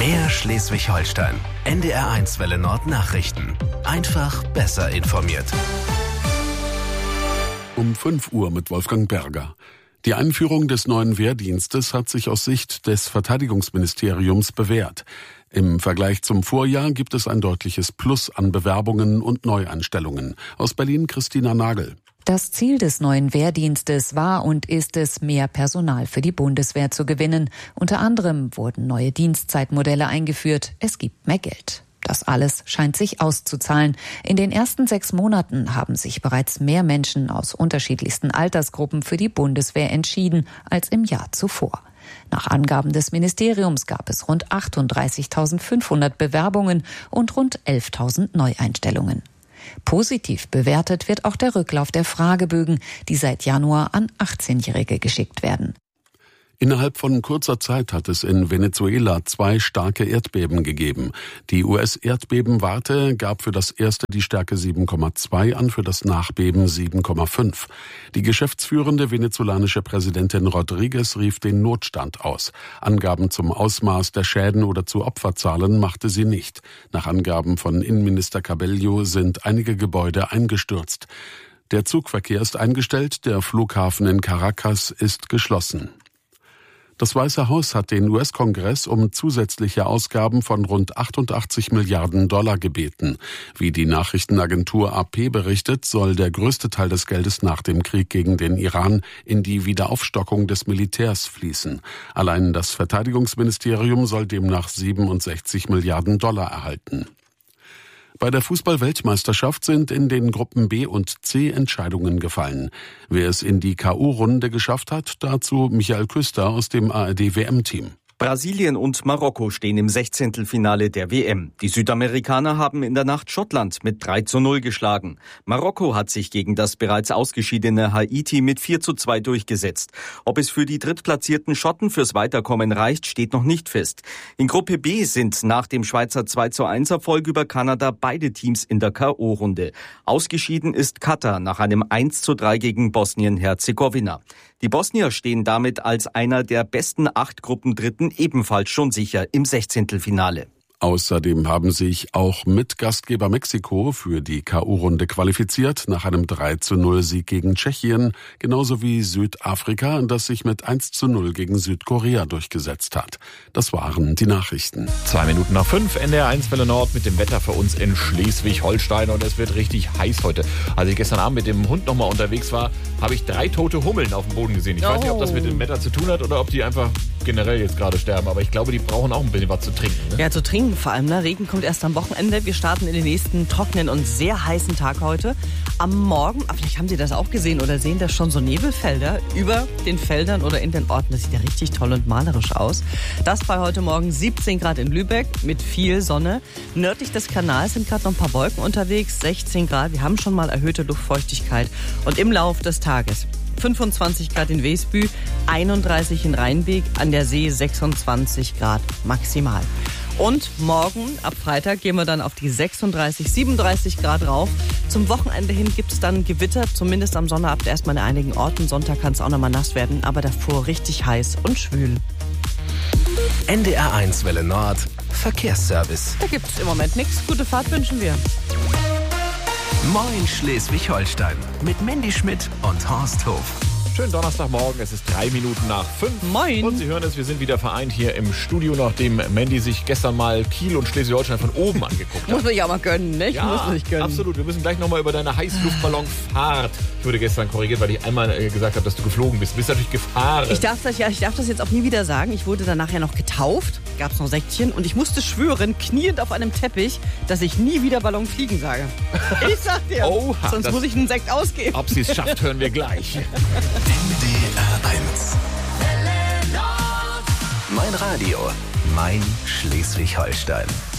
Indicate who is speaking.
Speaker 1: Mehr Schleswig-Holstein. NDR1 Welle Nord Nachrichten. Einfach besser informiert.
Speaker 2: Um 5 Uhr mit Wolfgang Berger. Die Einführung des neuen Wehrdienstes hat sich aus Sicht des Verteidigungsministeriums bewährt. Im Vergleich zum Vorjahr gibt es ein deutliches Plus an Bewerbungen und Neueinstellungen. Aus Berlin Christina Nagel.
Speaker 3: Das Ziel des neuen Wehrdienstes war und ist es, mehr Personal für die Bundeswehr zu gewinnen. Unter anderem wurden neue Dienstzeitmodelle eingeführt. Es gibt mehr Geld. Das alles scheint sich auszuzahlen. In den ersten 6 Monaten haben sich bereits mehr Menschen aus unterschiedlichsten Altersgruppen für die Bundeswehr entschieden als im Jahr zuvor. Nach Angaben des Ministeriums gab es rund 38.500 Bewerbungen und rund 11.000 Neueinstellungen. Positiv bewertet wird auch der Rücklauf der Fragebögen, die seit Januar an 18-Jährige geschickt werden.
Speaker 2: Innerhalb von kurzer Zeit hat es in Venezuela 2 starke Erdbeben gegeben. Die US-Erdbebenwarte gab für das erste die Stärke 7,2 an, für das Nachbeben 7,5. Die geschäftsführende venezolanische Präsidentin Rodriguez rief den Notstand aus. Angaben zum Ausmaß der Schäden oder zu Opferzahlen machte sie nicht. Nach Angaben von Innenminister Cabello sind einige Gebäude eingestürzt. Der Zugverkehr ist eingestellt, der Flughafen in Caracas ist geschlossen. Das Weiße Haus hat den US-Kongress um zusätzliche Ausgaben von rund 88 Milliarden Dollar gebeten. Wie die Nachrichtenagentur AP berichtet, soll der größte Teil des Geldes nach dem Krieg gegen den Iran in die Wiederaufstockung des Militärs fließen. Allein das Verteidigungsministerium soll demnach 67 Milliarden Dollar erhalten. Bei der Fußball-Weltmeisterschaft sind in den Gruppen B und C Entscheidungen gefallen. Wer es in die K.O.-Runde geschafft hat, dazu Michael Küster aus dem ARD-WM-Team.
Speaker 4: Brasilien und Marokko stehen im 16. der WM. Die Südamerikaner haben in der Nacht Schottland mit 3:0 geschlagen. Marokko hat sich gegen das bereits ausgeschiedene Haiti mit 4:2 durchgesetzt. Ob es für die drittplatzierten Schotten fürs Weiterkommen reicht, steht noch nicht fest. In Gruppe B sind nach dem Schweizer 2:1 Erfolg über Kanada beide Teams in der K.O.-Runde. Ausgeschieden ist Katar nach einem 1:3 gegen Bosnien-Herzegowina. Die Bosnier stehen damit als einer der besten 8 Gruppendritten ebenfalls schon sicher im 16.
Speaker 2: Außerdem haben sich auch Mitgastgeber Mexiko für die K.O.-Runde qualifiziert, nach einem 3:0-Sieg gegen Tschechien, genauso wie Südafrika, das sich mit 1:0 gegen Südkorea durchgesetzt hat. Das waren die Nachrichten.
Speaker 5: 5:02, NDR1 Welle Nord mit dem Wetter für uns in Schleswig-Holstein und es wird richtig heiß heute. Als ich gestern Abend mit dem Hund nochmal unterwegs war, habe ich 3 tote Hummeln auf dem Boden gesehen. Ich weiß nicht, ob das mit dem Wetter zu tun hat oder ob die einfach generell jetzt gerade sterben, aber ich glaube, die brauchen auch ein bisschen was zu trinken. Ne?
Speaker 6: Ja, zu trinken vor allem. Ne? Regen kommt erst am Wochenende. Wir starten in den nächsten trockenen und sehr heißen Tag heute. Am Morgen, vielleicht haben Sie das auch gesehen oder sehen das schon, so Nebelfelder über den Feldern oder in den Orten. Das sieht ja richtig toll und malerisch aus. Das bei heute Morgen 17 Grad in Lübeck mit viel Sonne. Nördlich des Kanals sind gerade noch ein paar Wolken unterwegs, 16 Grad. Wir haben schon mal erhöhte Luftfeuchtigkeit. Und im Lauf des Tages 25 Grad in Wesbü, 31 in Rheinbeek, an der See 26 Grad maximal. Und morgen, ab Freitag, gehen wir dann auf die 36, 37 Grad rauf. Zum Wochenende hin gibt es dann Gewitter, zumindest am Sonnabend erstmal in einigen Orten. Sonntag kann es auch nochmal nass werden, aber davor richtig heiß und schwül.
Speaker 1: NDR1 Welle Nord, Verkehrsservice.
Speaker 6: Da gibt es im Moment nichts. Gute Fahrt wünschen wir.
Speaker 1: Moin Schleswig-Holstein mit Mandy Schmidt und Horst Hof.
Speaker 5: Schönen Donnerstagmorgen, es ist 3:03.
Speaker 6: Moin.
Speaker 5: Und Sie hören es, wir sind wieder vereint hier im Studio, nachdem Mandy sich gestern mal Kiel und Schleswig-Holstein von oben angeguckt hat.
Speaker 6: Muss man sich auch mal gönnen, ne?
Speaker 5: Ja,
Speaker 6: muss man sich gönnen.
Speaker 5: Absolut. Wir müssen gleich nochmal über deine Heißluftballonfahrt. Ich wurde gestern korrigiert, weil ich einmal gesagt habe, dass du geflogen bist. Du bist natürlich gefahren.
Speaker 6: Ich darf das jetzt auch nie wieder sagen. Ich wurde danach ja noch getauft, gab es noch Säckchen und ich musste schwören, kniend auf einem Teppich, dass ich nie wieder Ballon fliegen sage. Ich sag dir,
Speaker 5: Oha,
Speaker 6: sonst muss ich einen Sekt ausgeben.
Speaker 5: Ob sie es schafft, hören wir gleich.
Speaker 1: NDR1. Mein Radio, mein Schleswig-Holstein.